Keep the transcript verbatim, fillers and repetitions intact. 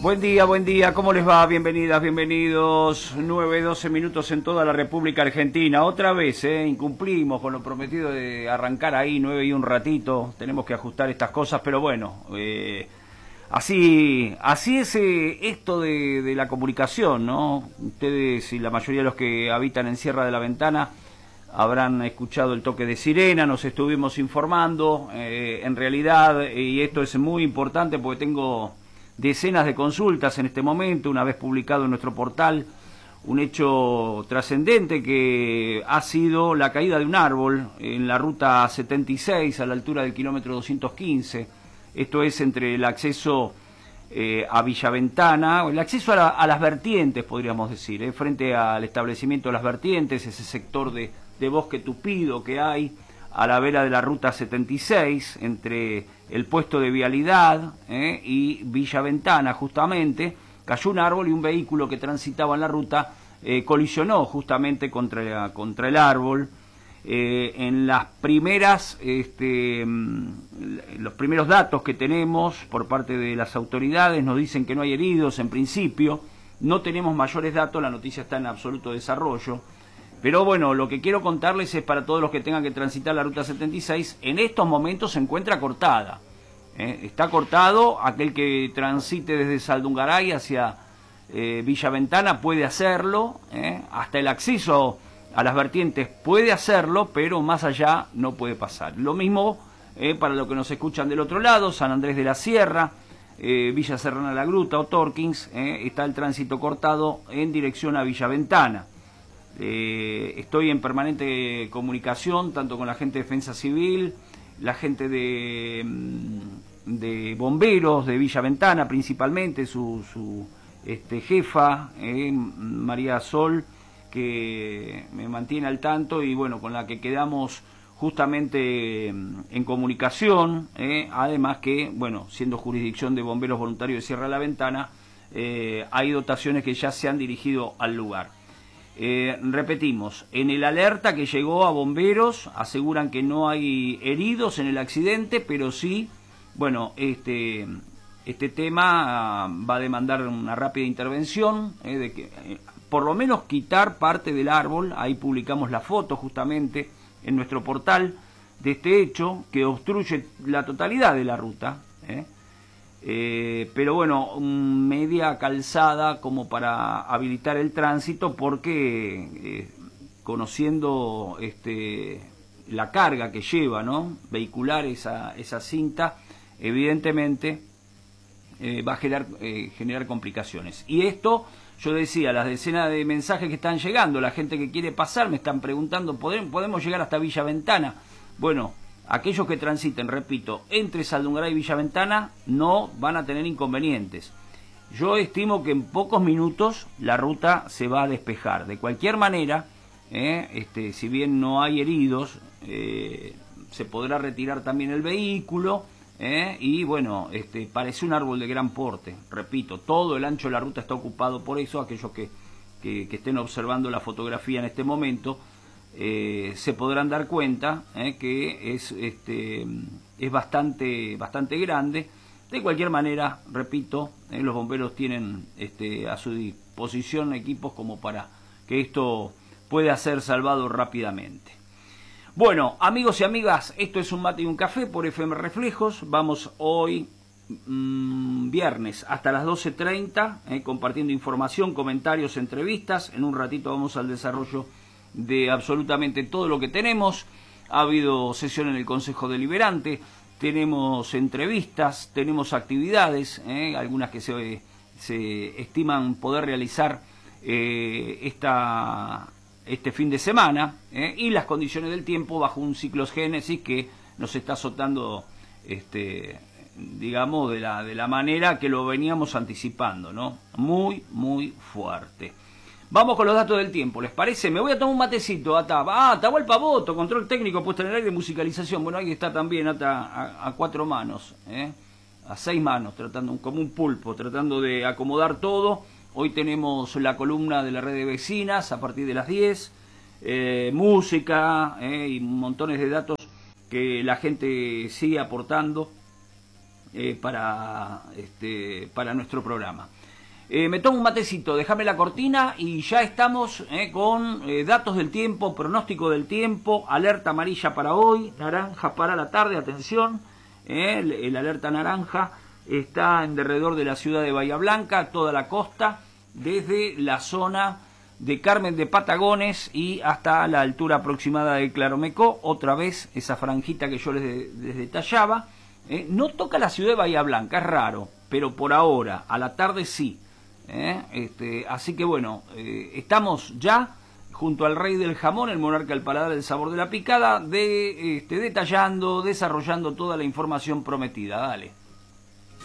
Buen día, buen día, ¿cómo les va? Bienvenidas, bienvenidos. nueve, doce minutos en toda la República Argentina. Otra vez, ¿eh? Incumplimos con lo prometido de arrancar ahí, nueve y un ratito. Tenemos que ajustar estas cosas, pero bueno, eh, así, así es eh, esto de, de la comunicación, ¿no? Ustedes y la mayoría de los que habitan en Sierra de la Ventana habrán escuchado el toque de sirena, nos estuvimos informando. Eh, en realidad, y esto es muy importante porque tengo decenas de consultas en este momento, una vez publicado en nuestro portal, un hecho trascendente que ha sido la caída de un árbol en la ruta setenta y seis a la altura del kilómetro doscientos quince. Esto es entre el acceso eh, a Villaventana, el acceso a, la, a las vertientes, podríamos decir, eh, frente al establecimiento de las vertientes, ese sector de, de bosque tupido que hay a la vera de la ruta setenta y seis, entre el puesto de vialidad eh, y Villaventana, justamente, cayó un árbol y un vehículo que transitaba en la ruta eh, colisionó justamente contra, contra el árbol. Eh, en las primeras, este, los primeros datos que tenemos por parte de las autoridades nos dicen que no hay heridos en principio, no tenemos mayores datos, la noticia está en absoluto desarrollo. Pero bueno, lo que quiero contarles es para todos los que tengan que transitar la ruta setenta y seis, en estos momentos se encuentra cortada. ¿eh? Está cortado, aquel que transite desde Saldungaray hacia eh, Villaventana puede hacerlo, ¿eh? hasta el acceso a las vertientes puede hacerlo, pero más allá no puede pasar. Lo mismo eh, para los que nos escuchan del otro lado, San Andrés de la Sierra, eh, Villa Serrana la Gruta o Torkins, eh, está el tránsito cortado en dirección a Villaventana. Eh, estoy en permanente comunicación tanto con la gente de Defensa Civil, la gente de, de bomberos de Villaventana principalmente, su, su este, jefa, eh, María Sol, que me mantiene al tanto y bueno, con la que quedamos justamente en comunicación, eh, además que, bueno, siendo jurisdicción de bomberos voluntarios de Sierra de la Ventana, eh, hay dotaciones que ya se han dirigido al lugar. Eh, repetimos, en el alerta que llegó a bomberos aseguran que no hay heridos en el accidente, pero sí, bueno, este, este tema uh, va a demandar una rápida intervención, eh, de que, eh, por lo menos quitar parte del árbol. Ahí publicamos la foto justamente en nuestro portal de este hecho que obstruye la totalidad de la ruta, eh. Eh, pero bueno, media calzada como para habilitar el tránsito porque eh, conociendo este, la carga que lleva, ¿no? vehicular esa, esa cinta, evidentemente eh, va a generar, eh, generar complicaciones. Y esto, yo decía, las decenas de mensajes que están llegando, la gente que quiere pasar me están preguntando, ¿podemos llegar hasta Villaventana? Bueno, aquellos que transiten, repito, entre Saldungaray y Villaventana no van a tener inconvenientes. Yo estimo que en pocos minutos la ruta se va a despejar. De cualquier manera, eh, este, si bien no hay heridos, eh, se podrá retirar también el vehículo, eh, y bueno, este, parece un árbol de gran porte. Repito, todo el ancho de la ruta está ocupado por eso. Aquellos que, que, que estén observando la fotografía en este momento, Eh, se podrán dar cuenta eh, que es, este, es bastante, bastante grande. De cualquier manera, repito, eh, los bomberos tienen este, a su disposición equipos como para que esto pueda ser salvado rápidamente. Bueno, amigos y amigas, esto es Un Mate y un Café por F M Reflejos. Vamos hoy, mmm, viernes, hasta las doce treinta, eh, compartiendo información, comentarios, entrevistas. En un ratito vamos al desarrollo de absolutamente todo lo que tenemos. Ha habido sesión en el Consejo Deliberante, tenemos entrevistas, tenemos actividades, eh, algunas que se, se estiman poder realizar eh, esta, este fin de semana, eh, y las condiciones del tiempo bajo un ciclogénesis que nos está azotando, este, digamos, de la, de la manera que lo veníamos anticipando, ¿no? Muy, muy fuerte. Vamos con los datos del tiempo, ¿les parece? Me voy a tomar un matecito, Ata. Ah, Atahualpa Boto, control técnico, puesto en el aire, musicalización. Bueno, ahí está también, Ata, a, a cuatro manos, ¿eh? a seis manos, tratando como un pulpo, tratando de acomodar todo. Hoy tenemos la columna de la red de vecinas a partir de las diez, eh, música eh, y montones de datos que la gente sigue aportando eh, para, este, para nuestro programa. Eh, me tomo un matecito, déjame la cortina y ya estamos eh, con eh, datos del tiempo, pronóstico del tiempo, alerta amarilla para hoy, naranja para la tarde, atención, eh, el, el alerta naranja está en derredor de la ciudad de Bahía Blanca, toda la costa, desde la zona de Carmen de Patagones y hasta la altura aproximada de Claromecó, otra vez esa franjita que yo les, les detallaba, eh, no toca la ciudad de Bahía Blanca, es raro, pero por ahora, a la tarde sí. ¿Eh? Este, así que bueno, eh, estamos ya junto al rey del jamón, el monarca del paladar del sabor de la picada, de, este, detallando, desarrollando toda la información prometida. Dale.